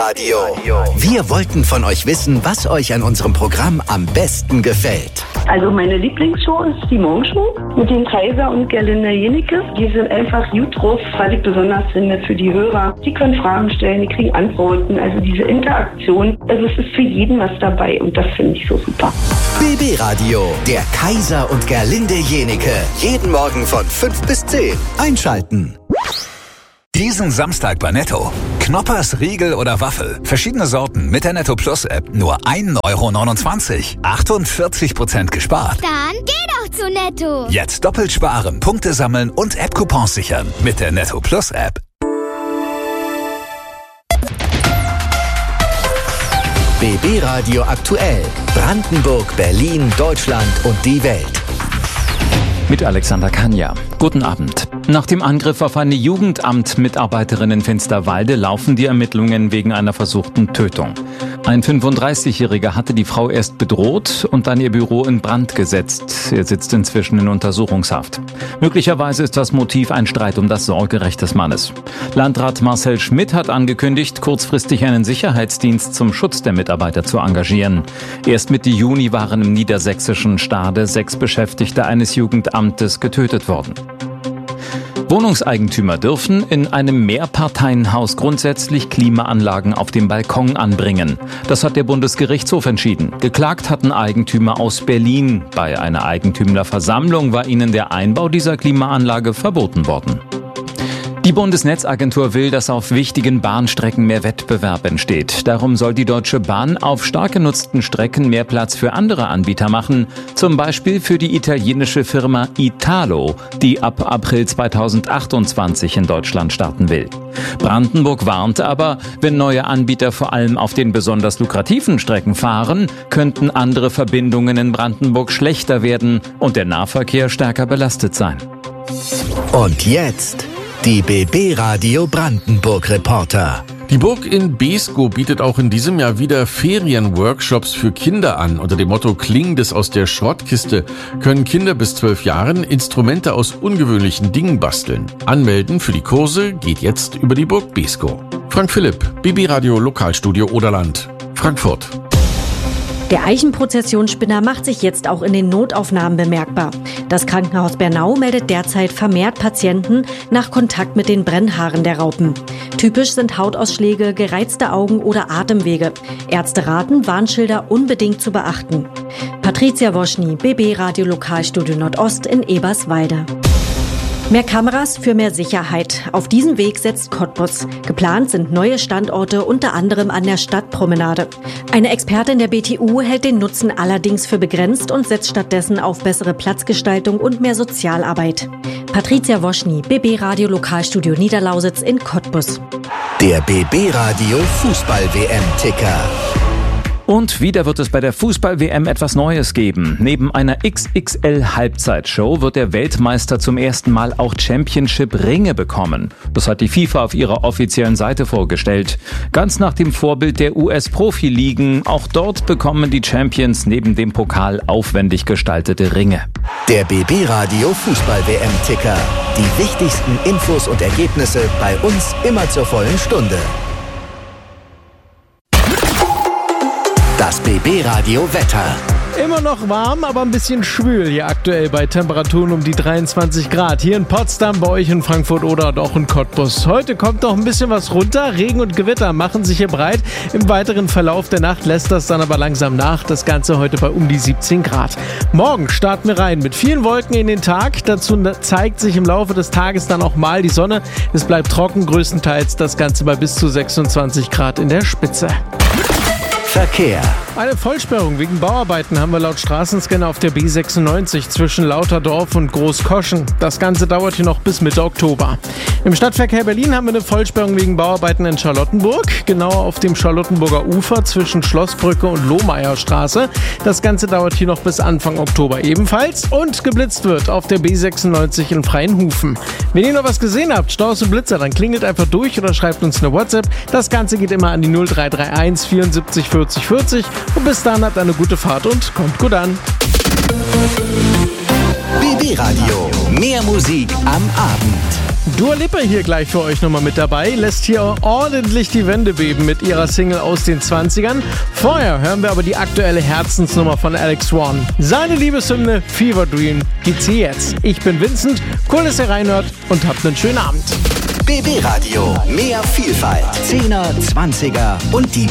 Radio. Wir wollten von euch wissen, was euch an unserem Programm am besten gefällt. Also meine Lieblingsshow ist die Morgenshow mit dem Kaiser und Gerlinde Jenecke. Die sind einfach gut drauf, was ich besonders finde für die Hörer. Die können Fragen stellen, die kriegen Antworten. Also diese Interaktion, also es ist für jeden was dabei und das finde ich so super. BB Radio, der Kaiser und Gerlinde Jenecke. Jeden Morgen von 5 bis 10. Einschalten. Diesen Samstag bei Netto. Knoppers, Riegel oder Waffel. Verschiedene Sorten mit der Netto Plus App. Nur 1,29 €. 48% gespart. Dann geh doch zu Netto. Jetzt doppelt sparen, Punkte sammeln und App-Coupons sichern. Mit der Netto Plus App. BB Radio aktuell. Brandenburg, Berlin, Deutschland und die Welt. Mit Alexander Kania. Guten Abend. Nach dem Angriff auf eine Jugendamt-Mitarbeiterin in Finsterwalde laufen die Ermittlungen wegen einer versuchten Tötung. Ein 35-Jähriger hatte die Frau erst bedroht und dann ihr Büro in Brand gesetzt. Er sitzt inzwischen in Untersuchungshaft. Möglicherweise ist das Motiv ein Streit um das Sorgerecht des Mannes. Landrat Marcel Schmidt hat angekündigt, kurzfristig einen Sicherheitsdienst zum Schutz der Mitarbeiter zu engagieren. Erst Mitte Juni waren im niedersächsischen Stade 6 Beschäftigte eines Jugendamtes getötet worden. Wohnungseigentümer dürfen in einem Mehrparteienhaus grundsätzlich Klimaanlagen auf dem Balkon anbringen. Das hat der Bundesgerichtshof entschieden. Geklagt hatten Eigentümer aus Berlin. Bei einer Eigentümerversammlung war ihnen der Einbau dieser Klimaanlage verboten worden. Die Bundesnetzagentur will, dass auf wichtigen Bahnstrecken mehr Wettbewerb entsteht. Darum soll die Deutsche Bahn auf stark genutzten Strecken mehr Platz für andere Anbieter machen. Zum Beispiel für die italienische Firma Italo, die ab April 2028 in Deutschland starten will. Brandenburg warnt aber, wenn neue Anbieter vor allem auf den besonders lukrativen Strecken fahren, könnten andere Verbindungen in Brandenburg schlechter werden und der Nahverkehr stärker belastet sein. Und jetzt die BB Radio Brandenburg Reporter. Die Burg in Beeskow bietet auch in diesem Jahr wieder Ferienworkshops für Kinder an. Unter dem Motto Klingendes aus der Schrottkiste können Kinder bis 12 Jahren Instrumente aus ungewöhnlichen Dingen basteln. Anmelden für die Kurse geht jetzt über die Burg Beeskow. Frank Philipp, BB Radio Lokalstudio Oderland, Frankfurt. Der Eichenprozessionsspinner macht sich jetzt auch in den Notaufnahmen bemerkbar. Das Krankenhaus Bernau meldet derzeit vermehrt Patienten nach Kontakt mit den Brennhaaren der Raupen. Typisch sind Hautausschläge, gereizte Augen oder Atemwege. Ärzte raten, Warnschilder unbedingt zu beachten. Patricia Woschny, BB Radio Lokalstudio Nordost in Eberswalde. Mehr Kameras für mehr Sicherheit. Auf diesem Weg setzt Cottbus. Geplant sind neue Standorte, unter anderem an der Stadtpromenade. Eine Expertin der BTU hält den Nutzen allerdings für begrenzt und setzt stattdessen auf bessere Platzgestaltung und mehr Sozialarbeit. Patricia Woschny, BB Radio Lokalstudio Niederlausitz in Cottbus. Der BB Radio Fußball-WM-Ticker. Und wieder wird es bei der Fußball-WM etwas Neues geben. Neben einer XXL-Halbzeitshow wird der Weltmeister zum ersten Mal auch Championship-Ringe bekommen. Das hat die FIFA auf ihrer offiziellen Seite vorgestellt. Ganz nach dem Vorbild der US-Profi-Ligen. Auch dort bekommen die Champions neben dem Pokal aufwendig gestaltete Ringe. Der BB Radio Fußball-WM-Ticker. Die wichtigsten Infos und Ergebnisse bei uns immer zur vollen Stunde. Das BB Radio Wetter. Immer noch warm, aber ein bisschen schwül hier aktuell bei Temperaturen um die 23 Grad. Hier in Potsdam, bei euch in Frankfurt oder auch in Cottbus. Heute kommt noch ein bisschen was runter. Regen und Gewitter machen sich hier breit. Im weiteren Verlauf der Nacht lässt das dann aber langsam nach. Das Ganze heute bei um die 17 Grad. Morgen starten wir rein mit vielen Wolken in den Tag. Dazu zeigt sich im Laufe des Tages dann auch mal die Sonne. Es bleibt trocken, größtenteils das Ganze bei bis zu 26 Grad in der Spitze. Verkehr. Eine Vollsperrung wegen Bauarbeiten haben wir laut Straßenscanner auf der B96 zwischen Lauterdorf und Großkoschen. Das Ganze dauert hier noch bis Mitte Oktober. Im Stadtverkehr Berlin haben wir eine Vollsperrung wegen Bauarbeiten in Charlottenburg, genauer auf dem Charlottenburger Ufer zwischen Schlossbrücke und Lohmeierstraße. Das Ganze dauert hier noch bis Anfang Oktober ebenfalls und geblitzt wird auf der B96 in Freienhufen. Wenn ihr noch was gesehen habt, Staus und Blitzer, dann klingelt einfach durch oder schreibt uns eine WhatsApp. Das Ganze geht immer an die 0331 74 40 40 und bis dann habt eine gute Fahrt und kommt gut an. BB BB Radio. Mehr Musik am Abend. Dua Lipa hier gleich für euch nochmal mit dabei, lässt hier ordentlich die Wände beben mit ihrer Single aus den 20ern. Vorher hören wir aber die aktuelle Herzensnummer von Alex Swan. Seine Liebeshymne Fever Dream gibt's hier jetzt. Ich bin Vincent, cool, dass ihr reinhört und habt einen schönen Abend. BB Radio. Mehr Vielfalt. 10er, 20er und die